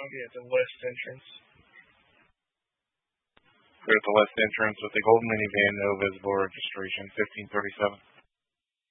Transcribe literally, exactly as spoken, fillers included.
I'll be at the west entrance. We're at the west entrance with the golden minivan, no visible registration, fifteen thirty-seven.